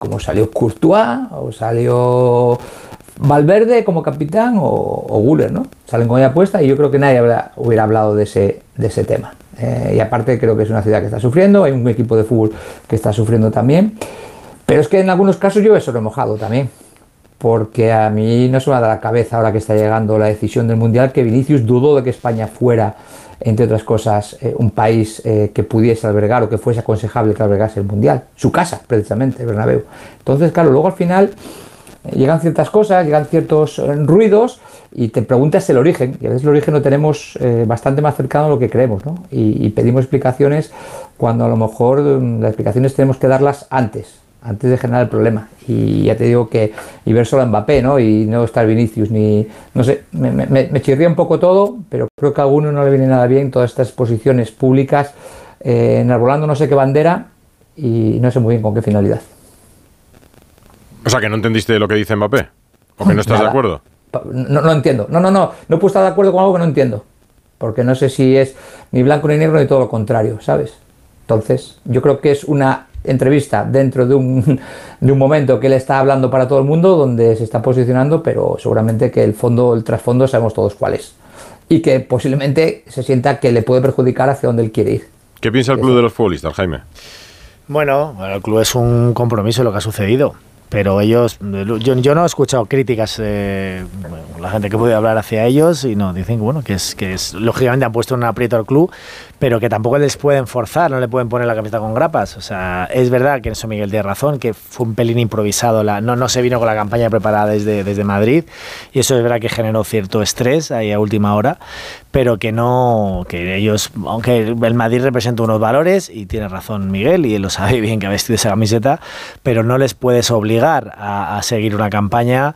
como salió Courtois o salió Valverde como capitán o Güler, ¿no? Salen con ella puesta y yo creo que nadie hubiera hablado de ese tema. Y aparte creo que es una ciudad que está sufriendo, hay un equipo de fútbol que está sufriendo también, pero es que en algunos casos yo eso lo he mojado también, porque a mí no se me da la cabeza ahora que está llegando la decisión del Mundial que Vinicius dudó de que España fuera, entre otras cosas, un país que pudiese albergar o que fuese aconsejable que albergase el Mundial, su casa precisamente, el Bernabéu. Entonces claro, luego al final llegan ciertas cosas, llegan ciertos ruidos y te preguntas el origen, y a veces el origen lo tenemos bastante más cercano de lo que creemos, ¿no? Y pedimos explicaciones cuando a lo mejor las explicaciones tenemos que darlas antes de generar el problema. Y ya te digo que y ver solo a Mbappé, ¿no? Y no estar Vinicius ni... No sé, me chirría un poco todo, pero creo que a alguno no le viene nada bien todas estas posiciones públicas enarbolando no sé qué bandera y no sé muy bien con qué finalidad. O sea, que no entendiste lo que dice Mbappé. ¿O que no estás de acuerdo? No entiendo. No puedo estar de acuerdo con algo que no entiendo. Porque no sé si es ni blanco ni negro ni todo lo contrario, ¿sabes? Entonces, yo creo que es una entrevista dentro de un momento que él está hablando para todo el mundo, donde se está posicionando, pero seguramente que el trasfondo sabemos todos cuál es. Y que posiblemente se sienta que le puede perjudicar hacia donde él quiere ir. ¿Qué piensa el club de los futbolistas, Jaime? Bueno, el club es un compromiso lo que ha sucedido. Pero ellos, yo no he escuchado críticas, la gente que puede hablar hacia ellos, y no, dicen bueno, que es lógicamente han puesto un aprieto al club, pero que tampoco les pueden forzar, no le pueden poner la camiseta con grapas. O sea, es verdad que en eso Miguel tiene razón, que fue un pelín improvisado, no se vino con la campaña preparada desde Madrid, y eso es verdad que generó cierto estrés ahí a última hora, pero que ellos, aunque el Madrid representa unos valores, y tiene razón Miguel, y él lo sabe bien que ha vestido esa camiseta, pero no les puedes obligar a seguir una campaña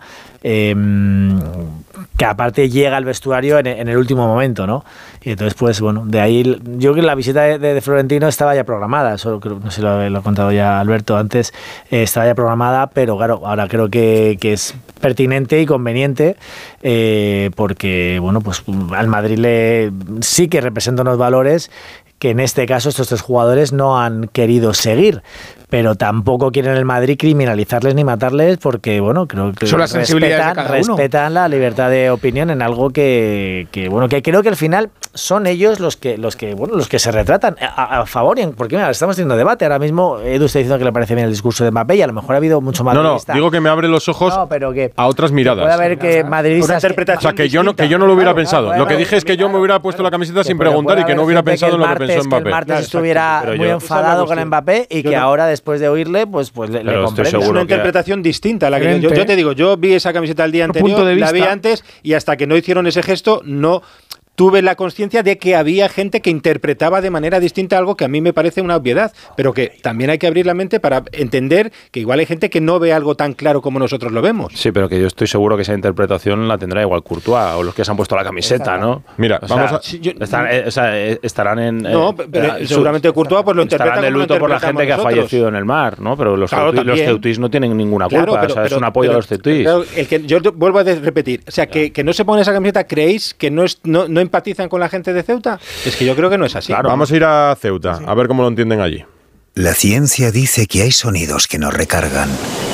que aparte llega al vestuario en el último momento, ¿no? Y entonces, pues bueno, de ahí yo creo que la visita de Florentino estaba ya programada, eso creo, no sé si lo ha contado ya Alberto antes, estaba ya programada, pero claro, ahora creo que es pertinente y conveniente porque, bueno, pues al Madrid sí que representa unos valores que en este caso estos tres jugadores no han querido seguir, pero tampoco quieren el Madrid criminalizarles ni matarles porque, bueno, creo que son las sensibilidades de cada uno. Respetan la libertad de opinión en algo que bueno, que creo que al final son ellos los que se retratan a favor, porque mira, estamos teniendo debate ahora mismo. Edu está diciendo que le parece bien el discurso de Mbappé y a lo mejor ha habido mucho más. No, digo que me abre los ojos a otras miradas. Puede haber que madridistas... O sea, que yo no lo hubiera pensado. Lo que dije es que yo me hubiera puesto la camiseta sin preguntar y que no hubiera pensado en lo que pensó Mbappé. Que el martes estuviera muy enfadado con Mbappé y que ahora, después de oírle, pues le comprende. Es una interpretación distinta a la que yo te digo. Yo vi esa camiseta el día anterior, la vi antes, y hasta que no hicieron ese gesto, no tuve la conciencia de que había gente que interpretaba de manera distinta algo que a mí me parece una obviedad, pero que también hay que abrir la mente para entender que igual hay gente que no ve algo tan claro como nosotros lo vemos. Sí, pero que yo estoy seguro que esa interpretación la tendrá igual Courtois o los que se han puesto la camiseta, ¿no? Mira, estarán en... No, pero seguramente Courtois pues lo interpreta estarán de luto por la gente que ha fallecido en el mar, ¿no? Pero los ceutís no tienen ninguna culpa, es un apoyo a los ceutís. Yo vuelvo a repetir, o sea, que no se pone esa camiseta, ¿creéis que no empatizan con la gente de Ceuta? Es que yo creo que no es así. Claro, vamos a ir a Ceuta, a ver cómo lo entienden allí. La ciencia dice que hay sonidos que nos recargan.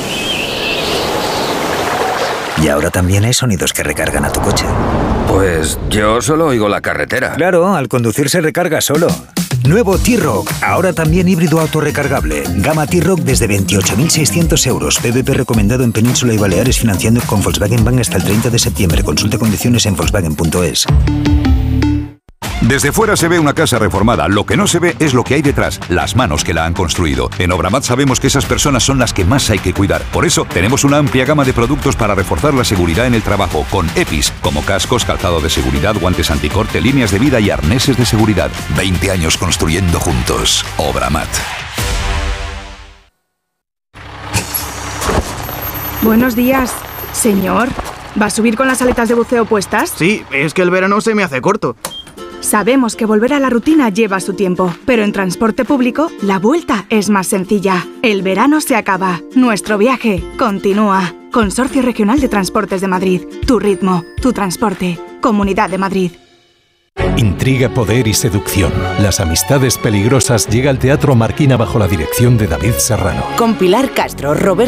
Y ahora también hay sonidos que recargan a tu coche. Pues yo solo oigo la carretera. Claro, al conducir se recarga solo. Nuevo T-Roc, ahora también híbrido autorrecargable. Gama T-Roc desde 28.600 euros. PVP recomendado en Península y Baleares, financiando con Volkswagen Bank hasta el 30 de septiembre. Consulte condiciones en Volkswagen.es. Desde fuera se ve una casa reformada, lo que no se ve es lo que hay detrás, las manos que la han construido. En Obramat sabemos que esas personas son las que más hay que cuidar. Por eso tenemos una amplia gama de productos para reforzar la seguridad en el trabajo, con EPIs, como cascos, calzado de seguridad, guantes anticorte, líneas de vida y arneses de seguridad. 20 años construyendo juntos. Obramat. Buenos días, señor. ¿Va a subir con las aletas de buceo puestas? Sí, es que el verano se me hace corto. Sabemos que volver a la rutina lleva su tiempo, pero en transporte público la vuelta es más sencilla. El verano se acaba, nuestro viaje continúa. Consorcio Regional de Transportes de Madrid. Tu ritmo, tu transporte. Comunidad de Madrid. Intriga, poder y seducción. Las amistades peligrosas llega al Teatro Marquina bajo la dirección de David Serrano. Con Pilar Castro, Roberto